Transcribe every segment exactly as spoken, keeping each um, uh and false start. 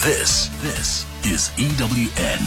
This, this is E W N.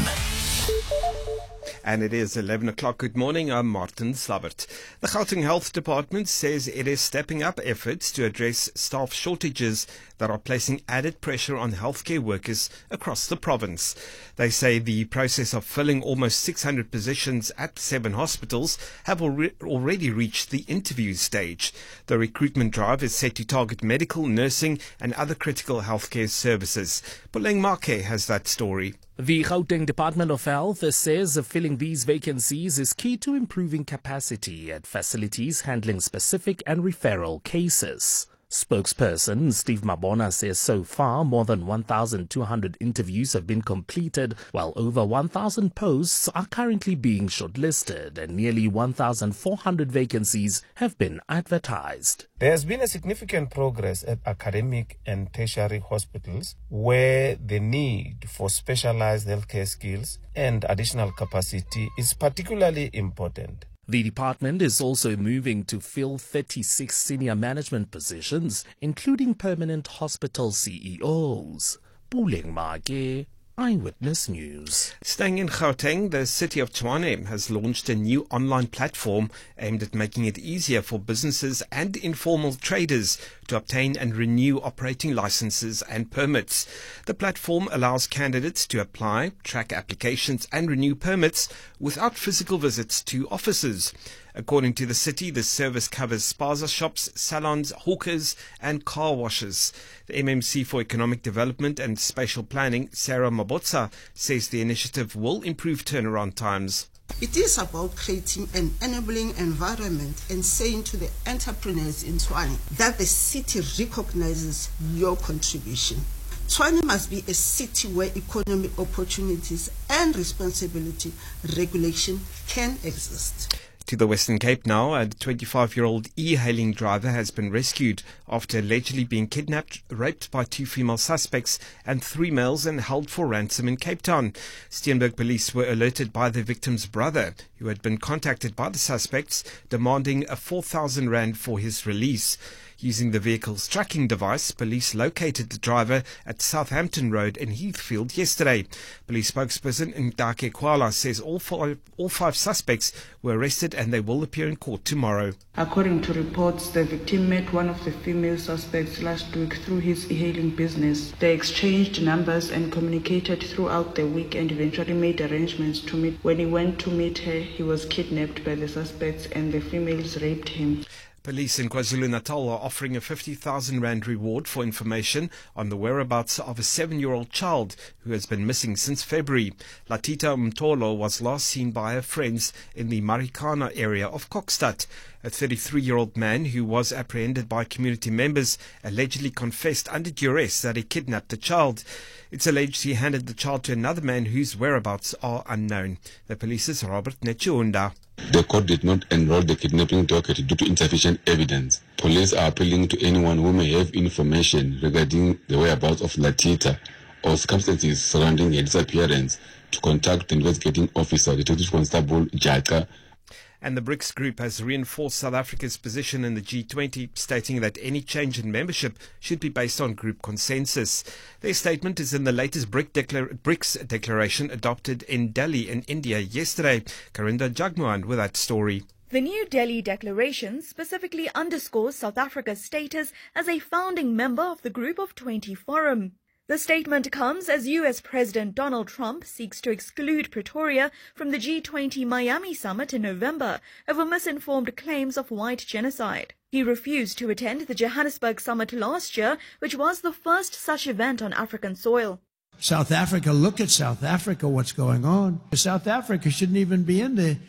And it is eleven o'clock. Good morning. I'm Martin Slabbert. The Gauteng Health Department says it is stepping up efforts to address staff shortages that are placing added pressure on healthcare workers across the province. They say the process of filling almost six hundred positions at seven hospitals have al- already reached the interview stage. The recruitment drive is set to target medical, nursing and other critical healthcare services. Puleng Make has that story. The Gauteng Department of Health says filling these vacancies is key to improving capacity at facilities handling specific and referral cases. Spokesperson Steve Mabona says so far more than one thousand two hundred interviews have been completed, while over one thousand posts are currently being shortlisted and nearly one thousand four hundred vacancies have been advertised. There has been a significant progress at academic and tertiary hospitals where the need for specialized healthcare skills and additional capacity is particularly important. The department is also moving to fill thirty-six senior management positions, including permanent hospital C E Os. Puleng Make, Eyewitness News. Staying in Gauteng, the city of Tshwane has launched a new online platform aimed at making it easier for businesses and informal traders to obtain and renew operating licenses and permits. The platform allows candidates to apply, track applications and renew permits without physical visits to offices. According to the city, the service covers spaza shops, salons, hawkers and car washes. The M M C for Economic Development and Spatial Planning, Sarah Mabotsa, says the initiative will improve turnaround times. It is about creating an enabling environment and saying to the entrepreneurs in Tshwane that the city recognizes your contribution. Tshwane must be a city where economic opportunities and responsibility regulation can exist. To the Western Cape now, a twenty-five-year-old e-hailing driver has been rescued after allegedly being kidnapped, raped by two female suspects and three males and held for ransom in Cape Town. Steenberg police were alerted by the victim's brother, who had been contacted by the suspects, demanding a four thousand rand for his release. Using the vehicle's tracking device, police located the driver at Southampton Road in Heathfield yesterday. Police spokesperson Ndake Kwala says all five, all five suspects were arrested and they will appear in court tomorrow. According to reports, the victim met one of the female suspects last week through his e-hailing business. They exchanged numbers and communicated throughout the week and eventually made arrangements to meet. When he went to meet her, he was kidnapped by the suspects and the females raped him. Police in KwaZulu-Natal are offering a fifty thousand rand reward for information on the whereabouts of a seven-year-old child who has been missing since February. Latita Mtolo was last seen by her friends in the Marikana area of Kokstad. A thirty-three-year-old man who was apprehended by community members allegedly confessed under duress that he kidnapped the child. It's alleged he handed the child to another man whose whereabouts are unknown. The police's Robert Nechuunda. The court did not enroll the kidnapping docket due to insufficient evidence. Police are appealing to anyone who may have information regarding the whereabouts of Latita or circumstances surrounding her disappearance to contact the investigating officer, Detective Constable Jaka. And the BRICS group has reinforced South Africa's position in the G twenty, stating that any change in membership should be based on group consensus. Their statement is in the latest BRICS declaration adopted in Delhi in India yesterday. Karinda Jagmohan with that story. The New Delhi Declaration specifically underscores South Africa's status as a founding member of the Group of twenty Forum. The statement comes as U S President Donald Trump seeks to exclude Pretoria from the G twenty Miami summit in November over misinformed claims of white genocide. He refused to attend the Johannesburg summit last year, which was the first such event on African soil. South Africa, look at South Africa, what's going on. South Africa shouldn't even be in the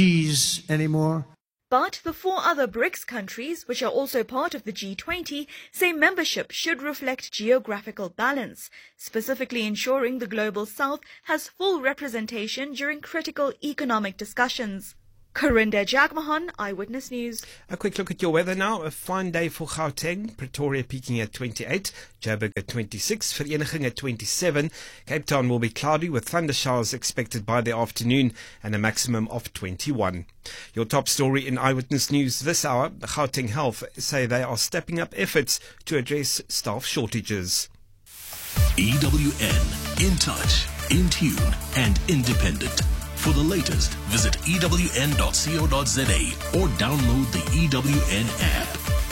G's anymore. But the four other BRICS countries, which are also part of the G twenty, say membership should reflect geographical balance, specifically ensuring the Global South has full representation during critical economic discussions. Karinda Jagmohan, Eyewitness News. A quick look at your weather now. A fine day for Gauteng. Pretoria peaking at twenty-eight, Joburg at twenty-six, Vereeniging at twenty-seven. Cape Town will be cloudy with thunder showers expected by the afternoon and a maximum of twenty-one. Your top story in Eyewitness News this hour. Gauteng Health say they are stepping up efforts to address staff shortages. E W N, in touch, in tune, and independent. For the latest, visit E W N dot co dot za or download the E W N app.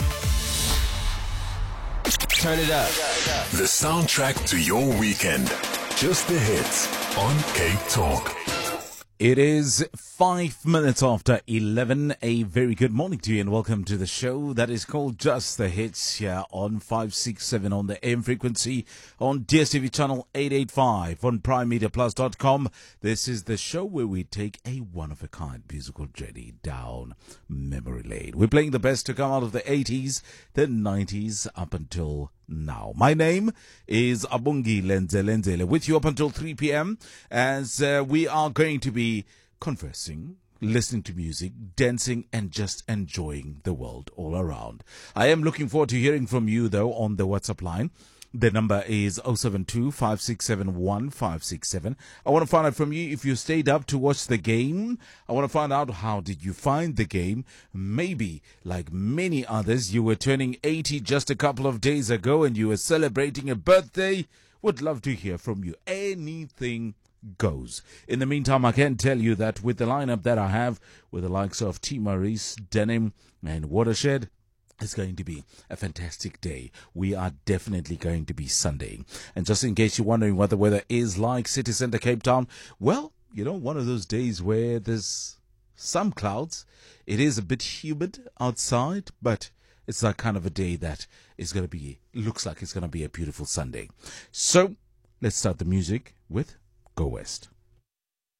Turn it up. The soundtrack to your weekend. Just the hits on Cape Talk. It is five minutes after eleven. A very good morning to you and welcome to the show that is called Just the Hits here on five sixty-seven on the A M frequency, on D S T V channel eight eighty-five, on prime media plus dot com. This is the show where we take a one-of-a-kind musical journey down memory lane. We're playing the best to come out of the eighties, the nineties, up until now. My name is Abungi Lenzelenzele, with you up until three p.m. as uh, we are going to be conversing, listening to music, dancing, and just enjoying the world all around. I am looking forward to hearing from you, though, on the WhatsApp line. The number is zero seven two, five six seven, one five six seven. I want to find out from you if you stayed up to watch the game. I want to find out how did you find the game. Maybe, like many others, you were turning eighty just a couple of days ago and you were celebrating a birthday. Would love to hear from you. Anything goes. In the meantime, I can tell you that with the lineup that I have, with the likes of T. Maurice, Denim, and Watershed, it's going to be a fantastic day. We are definitely going to be Sunday. And just in case you're wondering what the weather is like, City Centre, Cape Town, well, you know, one of those days where there's some clouds. It is a bit humid outside, but it's that kind of a day that is going to be, looks like it's going to be a beautiful Sunday. So let's start the music with Go West.